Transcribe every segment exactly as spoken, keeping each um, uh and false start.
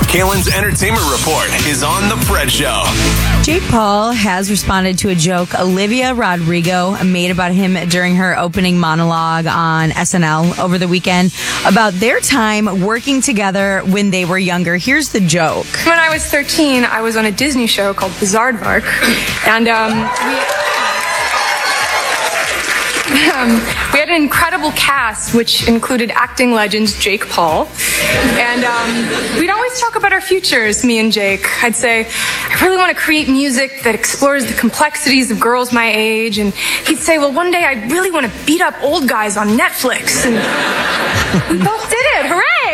Kalen's Entertainment Report is on The Fred Show. Jake Paul has responded to a joke Olivia Rodrigo made about him during her opening monologue on S N L over the weekend about their time working together when they were younger. Here's the joke. When I was thirteen, I was on a Disney show called Bizaardvark, and um, we... Um, we had an incredible cast, which included acting legends Jake Paul. And um, we'd always talk about our futures, me and Jake. I'd say, I really want to create music that explores the complexities of girls my age. And he'd say, well, one day I really want to beat up old guys on Netflix. And we both did it.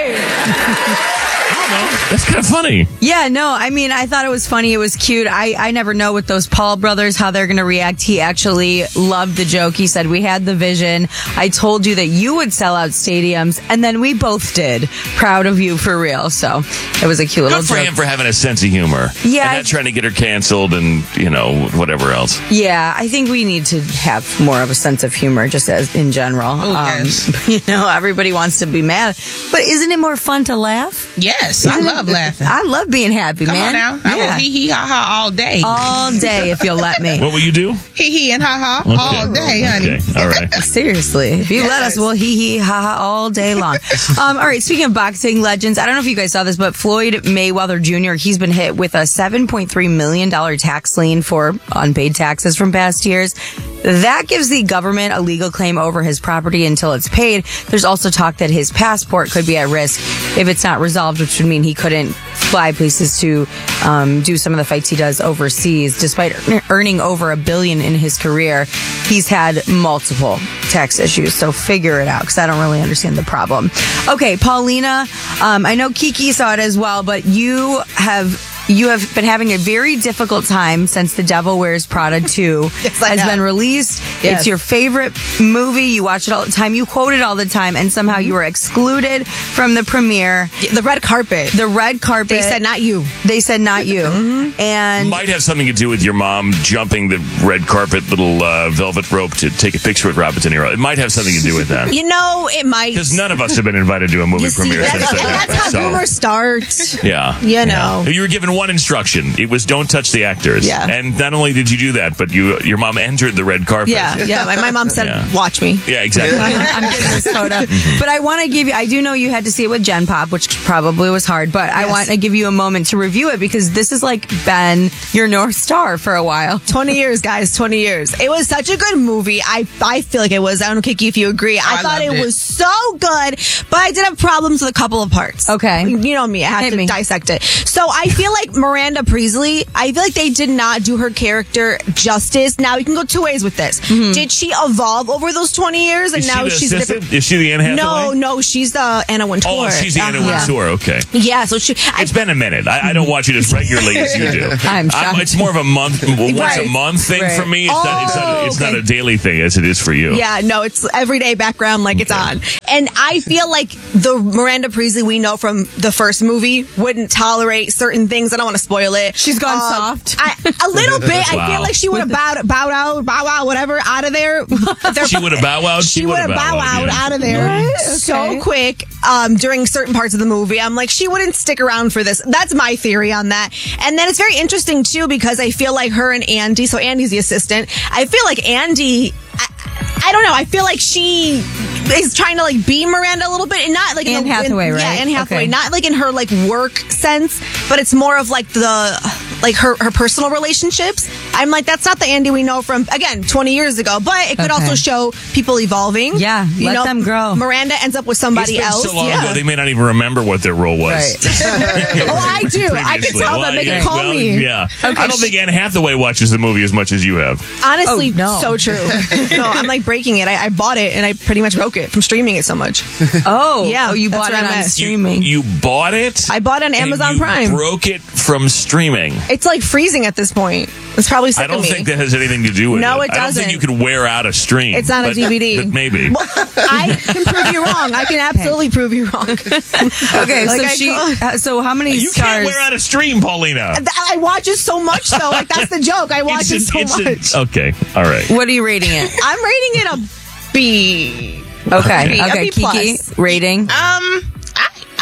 Hooray! That's kind of funny. Yeah, no, I mean, I thought it was funny. It was cute. I, I never know with those Paul brothers how they're going to react. He actually loved the joke. He said, we had the vision. I told you that you would sell out stadiums, and then we both did. Proud of you for real. So it was a cute little Good for joke. him for having a sense of humor. Yeah. And not trying to get her canceled and, you know, whatever else. Yeah, I think we need to have more of a sense of humor just as in general. Oh, yes. Um, you know, everybody wants to be mad. But isn't it more fun to laugh? Yes, I love laughing. I love being happy, Come man. on now. I Yeah. will hee hee ha ha all day. All day, if you'll let me. What will you do? Hee hee and ha ha Okay. all day, honey. Okay, all right. Seriously, if you let us, Yes. we'll hee hee ha ha all day long. Um, all right, speaking of boxing legends, I don't know if you guys saw this, but Floyd Mayweather Junior, he's been hit with a seven point three million dollars tax lien for unpaid taxes from past years. That gives the government a legal claim over his property until it's paid. There's also talk that his passport could be at risk if it's not resolved, which would mean he couldn't fly places to um, do some of the fights he does overseas. Despite earning over a billion in his career, he's had multiple tax issues. So figure it out, because I don't really understand the problem. Okay, Paulina, um, I know Kiki saw it as well, but you have... You have been having a very difficult time since The Devil Wears Prada two Yes, I has have. been released. Yes. It's your favorite movie. You watch it all the time. You quote it all the time. And somehow you were excluded from the premiere. The red carpet. The red carpet. They said not you. They said not you. And Might have something to do with your mom jumping the red carpet little uh, velvet rope to take a picture with Robert De Niro. It might have something to do with that. You know, it might. Because none of us have been invited to a movie You see, premiere that's, since that that's happened. how So, rumors start. yeah. You know. You were given one instruction. It was don't touch the actors. Yeah. And not only did you do that, but you your mom entered the red carpet. Yeah, yeah. My, my mom said, Yeah. watch me. Yeah, exactly. I'm getting this photo. But I want to give you, I do know you had to see it with Gen Pop, which probably was hard, but I Yes. want to give you a moment to review it, because this has like been your North Star for a while. twenty years, guys. twenty years. It was such a good movie. I I feel like it was. I don't know, Kiki, if you agree. I, I thought it, loved it. was so good, but I did have problems with a couple of parts. Okay. You know me. I had Hit to me. dissect it. So I feel like Miranda Priestley, I feel like they did not do her character justice. Now, you can go two ways with this. Did she evolve over those twenty years? And Is now she the she's a assistant? different... Is she the Anne Hathaway? No, no, she's the Anna Wintour. Oh, she's the Anna Uh-huh. Wintour. Okay. Yeah, so she... I, It's been a minute. I, I don't watch it as regularly as you do. I'm shocked. it's more of a month, once a Right. month thing Right. for me. It's, not, it's, not, Oh, it's not okay. a daily thing as it is for you. Yeah, no, it's everyday background like it's on. And I feel like the Miranda Priestley we know from the first movie wouldn't tolerate certain things. I don't want to spoil it. She's gone Um, soft. I, a little bit. I Wow. feel like she would have bowed, bowed out, bow out, whatever, out of there. They're- She would have bow wowed. She would have bow out out of there so quick um, during certain parts of the movie. I'm like, she wouldn't stick around for this. That's my theory on that. And then it's very interesting too, because I feel like her and Andy, so Andy's the assistant. I feel like Andy, I, I don't know. I feel like she is trying to like be Miranda a little bit, and not like in Anne the- Hathaway, in, right? Yeah, Anne Hathaway. Okay. Not like in her like work sense, but it's more of like the like her her personal relationships. I'm like, that's not the Andy we know from again twenty years ago, but it could Okay. also show people evolving. Yeah, you let know, them grow. Miranda ends up with It's somebody been else. so long yeah. ago, they may not even remember what their role was. Right. Oh, I do. I can Previously. tell Well, them. They yeah, can call well, me. Yeah. I don't think Anne Hathaway watches the movie as much as you have. Honestly, Oh, no. so true. No, I'm like breaking it. I, I bought it and I pretty much broke it from streaming it so much. Oh, Yeah, oh, you that's bought it where I'm on at. You, streaming. you bought it? I bought it on and Amazon you Prime. broke it from streaming. It's like freezing at this point. It's probably sick I don't of me. think that has anything to do with No, it. it I don't doesn't. think you could wear out a stream. It's not a but- D V D. but maybe. Well, I can prove you wrong. I can absolutely prove you wrong. Okay, Like so I she. call- uh, so how many you stars? can't wear out a stream, Paulina. Th- I watch it so much, though. Like that's the joke. I watch It's it a- so it's a- much. okay, all right. What are you rating it? I'm rating it a B. Okay, B, a okay, B Kiki, plus. rating. Um, I, I, I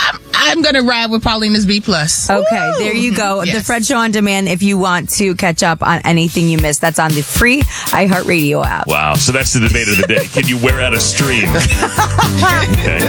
I'm going to ride with Paulina's B plus. Okay, there you go. Yes. The Fred Show on Demand. If you want to catch up on anything you missed, that's on the free iHeartRadio app. Wow. So that's the debate of the day. Can you wear out a stream? Okay.